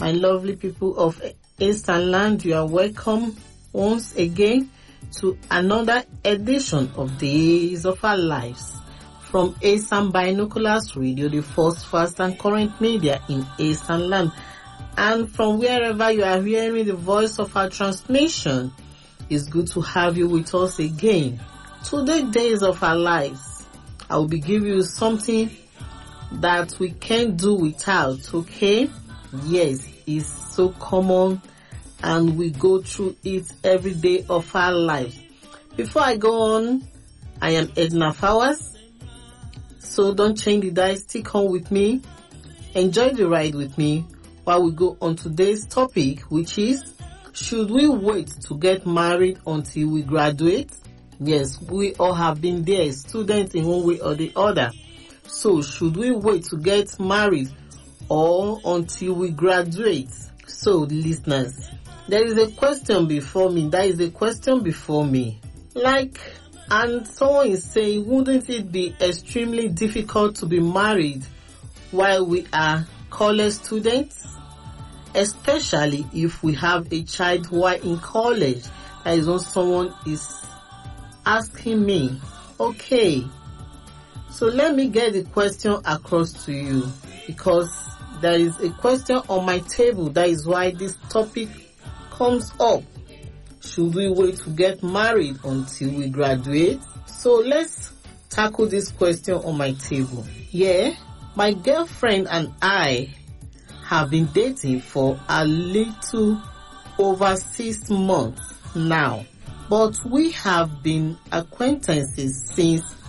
My lovely people of Eastern Land, you are welcome once again to another edition of Days of Our Lives from Eastern Binoculars Radio, the first, fast and current media in Eastern Land. And from wherever you are hearing the voice of our transmission, it's good to have you with us again. Today, Days of Our Lives, I will be giving you something that we can't do without, okay? Yes, it's so common and we go through it every day of our lives. Before I go on, I am Edna Fowers. So don't change the dial, stick on with me. Enjoy the ride with me while we go on today's topic, which is, should we wait to get married until we graduate? Yes, we all have been there, students in one way or the other. So, should we wait to get married or until we graduate? So, listeners, there is a question before me. That is a question before me. And someone is saying, wouldn't it be extremely difficult to be married while we are college students? Especially if we have a child while in college. That is what someone is asking me. Okay. So let me get the question across to you, because there is a question on my table. That is why this topic comes up. Should we wait to get married until we graduate? So let's tackle this question on my table. Yeah, my girlfriend and I have been dating for a little over 6 months now, but we have been acquaintances since